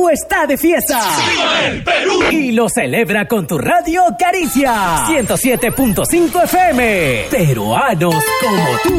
está de fiesta. ¡Viva el Perú! Y lo celebra con tu radio Caricia 107.5 FM. Peruanos como tú.